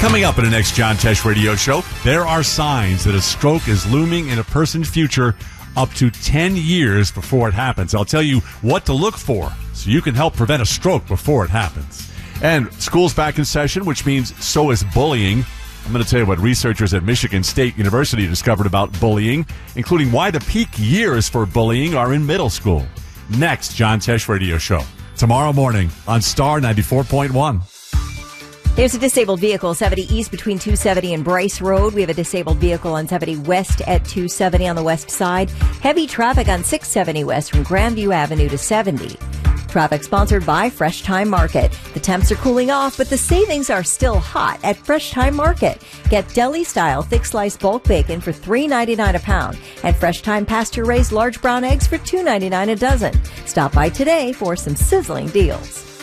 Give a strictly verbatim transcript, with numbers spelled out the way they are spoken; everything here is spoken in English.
Coming up in the next John Tesh radio show, there are signs that a stroke is looming in a person's future up to ten years before it happens. I'll tell you what to look for so you can help prevent a stroke before it happens. And school's back in session, which means so is bullying. I'm going to tell you what researchers at Michigan State University discovered about bullying, including why the peak years for bullying are in middle school. Next John Tesh radio show, tomorrow morning on Star ninety-four point one. There's a disabled vehicle seventy East between two seventy and Bryce Road. We have a disabled vehicle on seventy West at two seventy on the west side. Heavy traffic on six seventy West from Grandview Avenue to seventy. Traffic sponsored by Fresh Time Market. The temps are cooling off, but the savings are still hot at Fresh Time Market. Get deli-style thick-sliced bulk bacon for three ninety-nine a pound and Fresh Time pasture-raised large brown eggs for two ninety-nine a dozen. Stop by today for some sizzling deals.